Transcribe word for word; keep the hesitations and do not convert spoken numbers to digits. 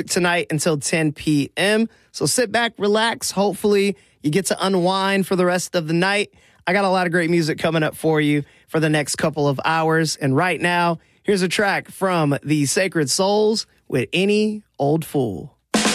music tonight until ten p.m. So sit back, relax. Hopefully you get to unwind for the rest of the night. I got a lot of great music coming up for you for the next couple of hours. And right now, here's a track from the Sacred Souls with Any Old Fool.